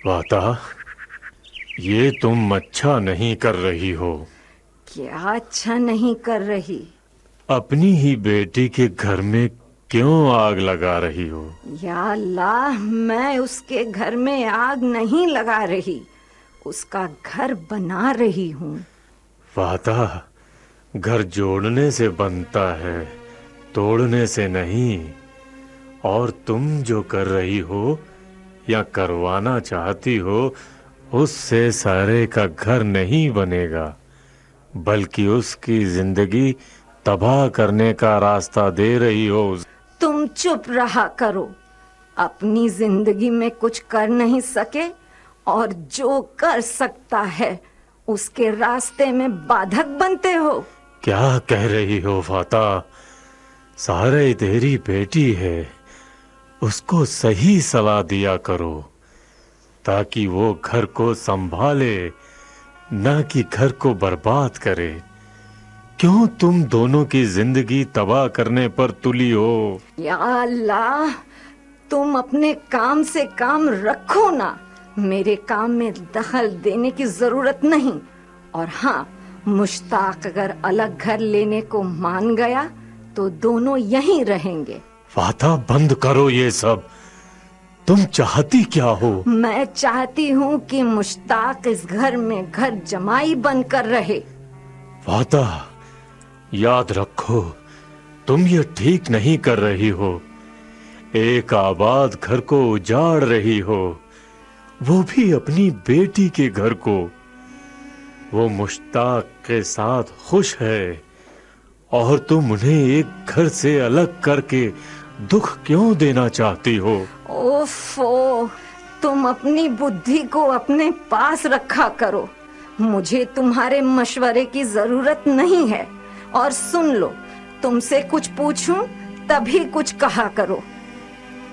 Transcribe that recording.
वाता, ये तुम अच्छा नहीं कर रही हो। क्या अच्छा नहीं कर रही? अपनी ही बेटी के घर में क्यों आग लगा रही हो? या अल्लाह, मैं उसके घर में आग नहीं लगा रही, उसका घर बना रही हूँ। वाता, घर जोड़ने से बनता है, तोड़ने से नहीं। और तुम जो कर रही हो या करवाना चाहती हो, उससे सारे का घर नहीं बनेगा, बल्कि उसकी जिंदगी तबाह करने का रास्ता दे रही हो। तुम चुप रहा करो। अपनी जिंदगी में कुछ कर नहीं सके और जो कर सकता है उसके रास्ते में बाधक बनते हो। क्या कह रही हो फाता? सारे तेरी बेटी है, उसको सही सलाह दिया करो ताकि वो घर को संभाले, ना कि घर को बर्बाद करे। क्यों तुम दोनों की जिंदगी तबाह करने पर तुली हो? या अल्लाह, तुम अपने काम से काम रखो ना। मेरे काम में दखल देने की जरूरत नहीं। और हाँ, मुश्ताक अगर अलग घर लेने को मान गया तो दोनों यहीं रहेंगे। फाता, बंद करो ये सब। तुम चाहती क्या हो? मैं चाहती हूँ कि मुश्ताक इस घर में घर जमाई बनकर रहे। फाता, याद रखो, तुम ये ठीक नहीं कर रही हो। एक आबाद घर को उजाड़ रही हो, वो भी अपनी बेटी के घर को। वो मुश्ताक के साथ खुश है और तुम उन्हें एक घर से अलग करके दुख क्यों देना चाहती हो? ओफो, तुम अपनी बुद्धि को अपने पास रखा करो। मुझे तुम्हारे मशवरे की जरूरत नहीं है। और सुन लो, तुमसे कुछ पूछूं तभी कुछ कहा करो।